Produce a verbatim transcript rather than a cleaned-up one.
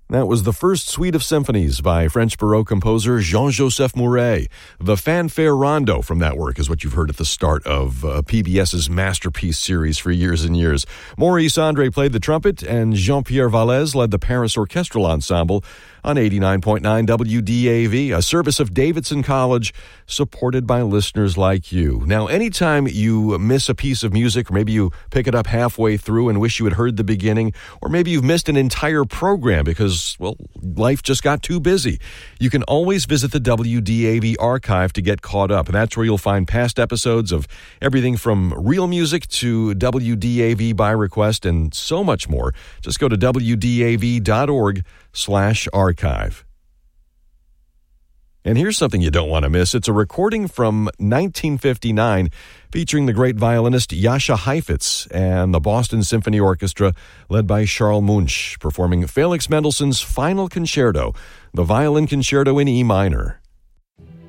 That was the first suite of symphonies by French Baroque composer Jean-Joseph Mouret. The Fanfare Rondo from that work is what you've heard at the start of uh, PBS's Masterpiece series for years and years. Maurice Andre played the trumpet, and Jean-Pierre Vallès led the Paris Orchestral Ensemble on eighty-nine point nine W D A V, a service of Davidson College, supported by listeners like you. Now, anytime you miss a piece of music, or maybe you pick it up halfway through and wish you had heard the beginning, or maybe you've missed an entire program because, well, life just got too busy, you can always visit the W D A V archive to get caught up. And that's where you'll find past episodes of everything from real music to W D A V by request and so much more. Just go to W D A V dot org slash archive. And here's something you don't want to miss. It's a recording from nineteen fifty-nine featuring the great violinist Jascha Heifetz and the Boston Symphony Orchestra led by Charles Munch, performing Felix Mendelssohn's Final Concerto, the Violin Concerto in E minor.